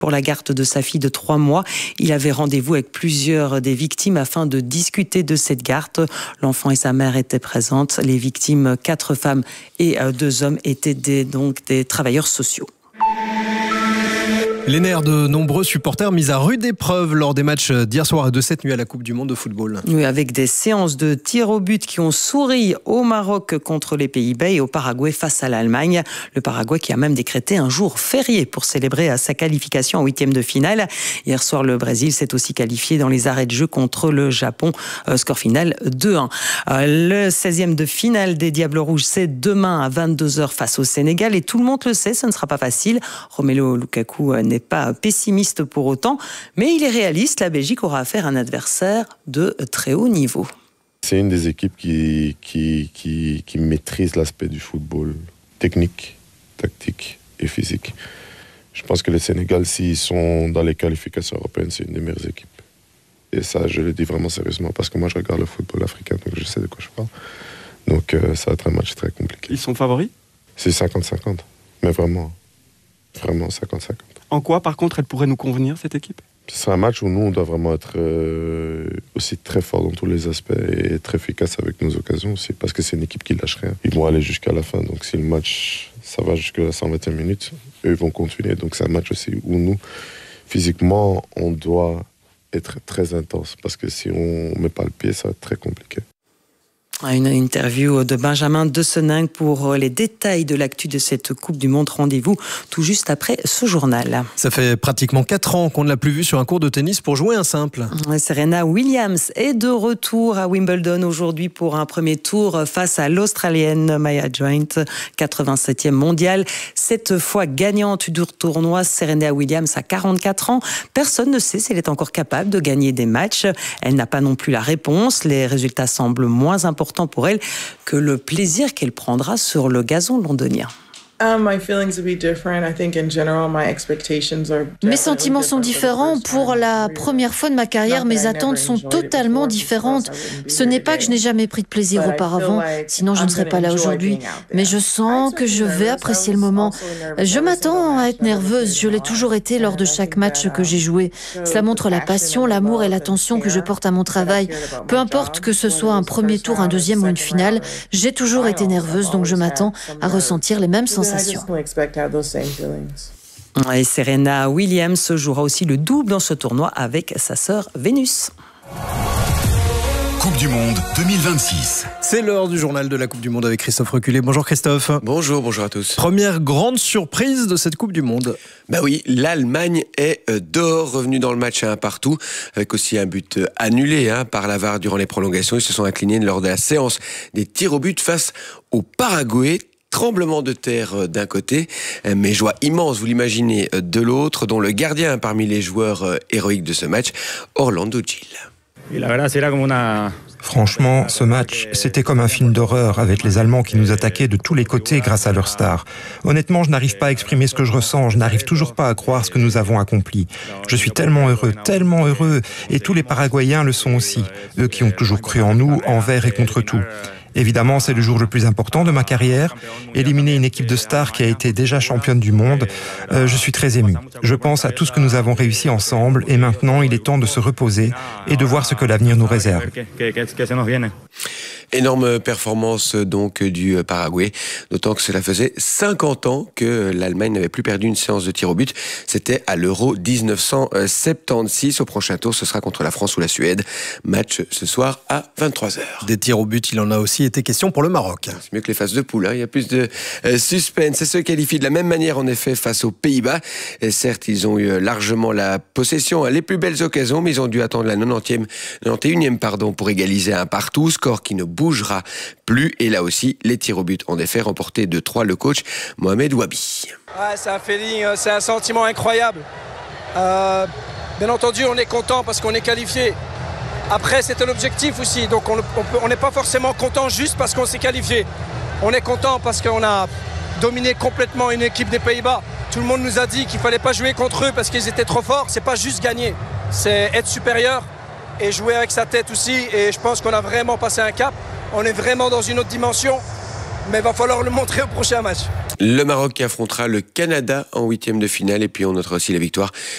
pour la garde de sa fille de 3 mois. Il avait rendez-vous avec plusieurs des victimes afin de discuter de cette garde. L'enfant et sa mère étaient présentes. Les victimes, 4 femmes et 2 hommes, étaient donc des travailleurs sociaux. Les nerfs de nombreux supporters mis à rude épreuve lors des matchs d'hier soir et de cette nuit à la Coupe du Monde de football. Oui, avec des séances de tir au but qui ont souri au Maroc contre les Pays-Bas et au Paraguay face à l'Allemagne. Le Paraguay qui a même décrété un jour férié pour célébrer sa qualification en 8e de finale. Hier soir, le Brésil s'est aussi qualifié dans les arrêts de jeu contre le Japon. Score final 2-1. Le 16e de finale des Diables Rouges, c'est demain à 22h face au Sénégal. Et tout le monde le sait, ce ne sera pas facile. Romelu Lukaku n'est pas pessimiste pour autant, mais il est réaliste. La Belgique aura affaire à un adversaire de très haut niveau. C'est une des équipes qui maîtrise l'aspect du football technique, tactique et physique. Je pense que le Sénégal, s'ils sont dans les qualifications européennes, c'est une des meilleures équipes. Et ça, je le dis vraiment sérieusement, parce que moi, je regarde le football africain, donc je sais de quoi je parle. Donc, ça va être un match très compliqué. Ils sont favoris ? C'est 50-50, mais vraiment 50-50. En quoi, par contre, elle pourrait nous convenir, cette équipe ? C'est un match où nous, on doit vraiment être aussi très fort dans tous les aspects et très efficace avec nos occasions aussi, parce que c'est une équipe qui lâche rien. Ils vont aller jusqu'à la fin, donc si le match, ça va jusqu'à la 120e minute, eux, ils vont continuer. Donc c'est un match aussi où nous, physiquement, on doit être très intense, parce que si on ne met pas le pied, ça va être très compliqué. Une interview de Benjamin De Seninck pour les détails de l'actu de cette Coupe du Monde. Rendez-vous tout juste après ce journal. Ça fait pratiquement 4 ans qu'on ne l'a plus vu sur un court de tennis pour jouer un simple. Serena Williams est de retour à Wimbledon aujourd'hui pour un premier tour face à l'Australienne Maya Joint, 87e mondiale. Cette fois gagnante du tournoi, Serena Williams a 44 ans. Personne ne sait si elle est encore capable de gagner des matchs. Elle n'a pas non plus la réponse. Les résultats semblent moins importants pour elle que le plaisir qu'elle prendra sur le gazon londonien. Mes sentiments sont différents. Pour la première fois de ma carrière, mes attentes sont totalement différentes. Ce n'est pas que je n'ai jamais pris de plaisir auparavant, sinon je ne serais pas là aujourd'hui. Mais je sens que je vais apprécier le moment. Je m'attends à être nerveuse. Je l'ai toujours été lors de chaque match que j'ai joué. Cela montre la passion, l'amour et l'attention que je porte à mon travail. Peu importe que ce soit un premier tour, un deuxième ou une finale, j'ai toujours été nerveuse, donc je m'attends à ressentir les mêmes sensations. Et Serena Williams jouera aussi le double dans ce tournoi avec sa sœur Vénus. Coupe du Monde 2026. C'est l'heure du journal de la Coupe du Monde avec Christophe Reculé. Bonjour Christophe. Bonjour à tous. Première grande surprise de cette Coupe du Monde. Bah oui, l'Allemagne est dehors, revenue dans le match à 1-1, avec aussi un but annulé par la VAR durant les prolongations. Ils se sont inclinés lors de la séance des tirs au but face au Paraguay. Tremblement de terre d'un côté, mais joie immense, vous l'imaginez, de l'autre, dont le gardien parmi les joueurs héroïques de ce match, Orlando Gil. Franchement, ce match, c'était comme un film d'horreur avec les Allemands qui nous attaquaient de tous les côtés grâce à leur star. Honnêtement, je n'arrive pas à exprimer ce que je ressens, je n'arrive toujours pas à croire ce que nous avons accompli. Je suis tellement heureux, et tous les Paraguayens le sont aussi, eux qui ont toujours cru en nous, envers et contre tout. Évidemment, c'est le jour le plus important de ma carrière. Éliminer une équipe de stars qui a été déjà championne du monde, je suis très ému. Je pense à tout ce que nous avons réussi ensemble et maintenant, il est temps de se reposer et de voir ce que l'avenir nous réserve. Énorme performance donc du Paraguay, d'autant que cela faisait 50 ans que l'Allemagne n'avait plus perdu une séance de tir au but. C'était à l'Euro 1976. Au prochain tour, ce sera contre la France ou la Suède. Match ce soir à 23h. Des tirs au but, il en a aussi été question pour le Maroc. C'est mieux que les phases de poule, il y a plus de suspense. Et se qualifient de la même manière en effet face aux Pays-Bas. Et certes, ils ont eu largement la possession, les plus belles occasions, mais ils ont dû attendre la 91e pour égaliser un partout, score qui ne bougera plus. Et là aussi, les tirs au but en effet remportés de 3 le coach Mohamed Wabi. Ouais, c'est un feeling, c'est un sentiment incroyable. Bien entendu, on est content parce qu'on est qualifié. Après, c'était l'objectif aussi, donc on n'est pas forcément content juste parce qu'on s'est qualifié. On est content parce qu'on a dominé complètement une équipe des Pays-Bas. Tout le monde nous a dit qu'il ne fallait pas jouer contre eux parce qu'ils étaient trop forts. C'est pas juste gagner, c'est être supérieur et jouer avec sa tête aussi. Et je pense qu'on a vraiment passé un cap. On est vraiment dans une autre dimension, mais il va falloir le montrer au prochain match. Le Maroc qui affrontera le Canada en 8e de finale. Et puis on notera aussi la victoire